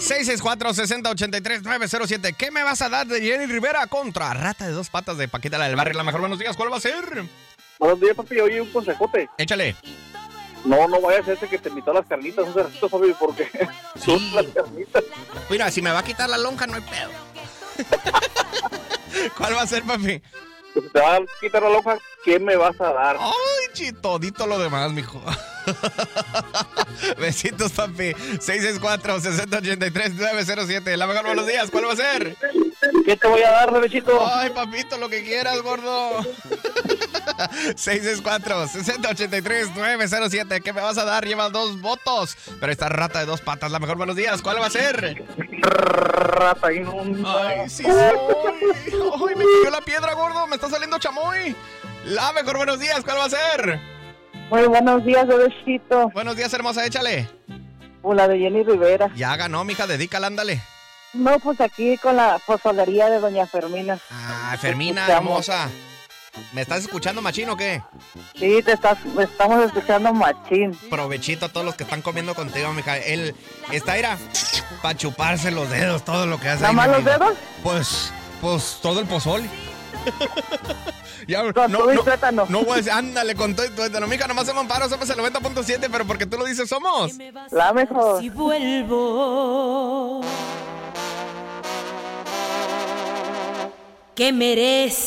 664-6083-907. ¿Qué me vas a dar de Jenny Rivera contra Rata de Dos Patas de Paquita la del Barrio? La mejor, buenos días, ¿cuál va a ser? Buenos días, papi. Oye, un consejote. Échale. No vaya a ser ese que te invitó a las carnitas hace ratito, papi, porque son las carnitas. Mira, si me va a quitar la lonja, no hay pedo. ¿Cuál va a ser, papi? Pues si te va a quitar la lonja, ¿qué me vas a dar? Ay, todito lo demás, mijo. Besitos, papi. 664-6083-907. La mejor, buenos días, ¿cuál va a ser? ¿Qué te voy a dar, bebecito? Ay, papito, lo que quieras, gordo. 664-6083-907. ¿Qué me vas a dar? Llevas 2 votos. Pero esta Rata de Dos Patas, la mejor, buenos días, ¿cuál va a ser? Rata inmunda. Ay, sí soy. Ay, me cayó la piedra, gordo. Me está saliendo chamoy. La mejor, buenos días, ¿cuál va a ser? Muy buenos días, bebecito. Buenos días, hermosa, échale. La de Jenny Rivera. Ya ganó, mija, dedícala, ándale. No, pues aquí con la pozolería de doña Fermina. Ah, Fermina, hermosa. ¿Me estás escuchando, machín, o qué? Sí, estamos escuchando machín. Provechito a todos los que están comiendo contigo, mija. Él está, ira, para chuparse los dedos, todo lo que hace. ¿Nada más los dedos? Pues todo el pozole. Ya, Con todo y tuétano. No, pues, ándale, con todo y tuétano. Mija, nomás somos paro, somos el 90.7, pero porque tú lo dices, somos la mejor. Si vuelvo, ¿qué merece?